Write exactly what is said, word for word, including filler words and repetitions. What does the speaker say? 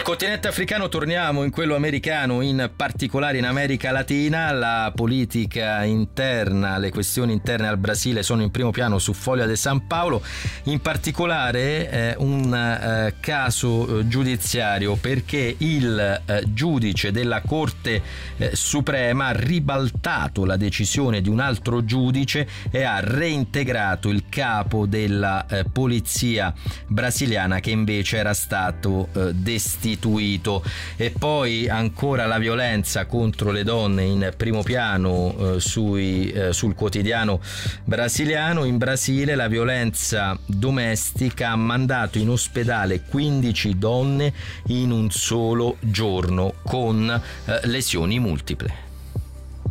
continente africano, torniamo in quello americano, in particolare in America Latina. La politica interna, le questioni interne al Brasile sono in primo piano su Folha de San Paolo, in particolare eh, un eh, caso eh, giudiziario, perché il eh, giudice della Corte eh, Suprema ha ribaltato la decisione di un altro giudice e ha reintegrato il capo della eh, polizia brasiliana, che invece era stato eh, destituito. E poi ancora la violenza contro le donne in primo piano eh, sui, eh, sul quotidiano brasiliano. In Brasile la violenza domestica ha mandato in ospedale quindici donne in un solo giorno con eh, lesioni multiple.